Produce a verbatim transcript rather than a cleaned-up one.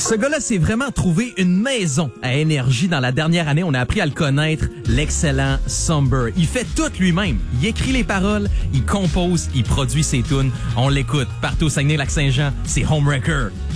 Ce gars-là s'est vraiment trouvé une maison à Énergie dans la dernière année. On a appris à le connaître, l'excellent Somber. Il fait tout lui-même. Il écrit les paroles, il compose, il produit ses tunes. On l'écoute partout au Saguenay-Lac-Saint-Jean. C'est Homewrecker.